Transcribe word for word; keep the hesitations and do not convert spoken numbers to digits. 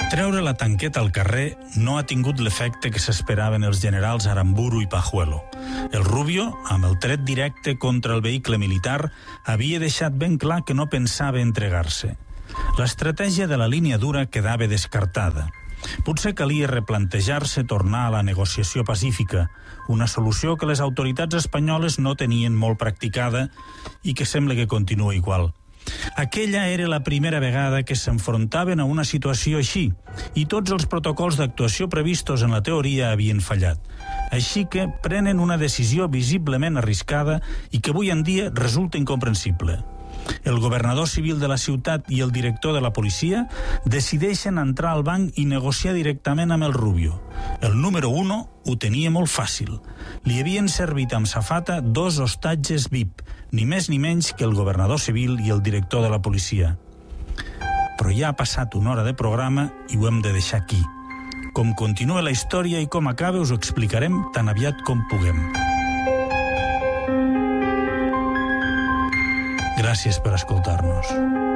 Treure la tanqueta al carrer no ha tingut l'efecte que s'esperaven els generals Aramburu i Pajuelo. El Rubio, amb el tret directe contra el vehicle militar, havia deixat ben clar que no pensava entregar-se. L'estratègia de la línia dura quedava descartada. Potser calia replantejar-se tornar a la negociació pacífica, una solució que les autoritats espanyoles no tenien molt practicada i que sembla que continua igual. Aquella era la primera vegada que s'enfrontaven a una situació així i tots els protocols d'actuació previstos en la teoria havien fallat. Així que prenen una decisió visiblement arriscada i que avui en dia resulta incomprensible. El governador civil de la ciutat i el director de la policia decideixen entrar al banc i negociar directament amb el Rubio. El número uno ho tenia molt fàcil. Li havien servit amb safata dos hostatges V I P, ni més ni menys que el governador civil i el director de la policia. Però ja ha passat una hora de programa i ho hem de deixar aquí. Com continua la història i com acaba us ho explicarem tan aviat com puguem. Gràcies per escoltar-nos.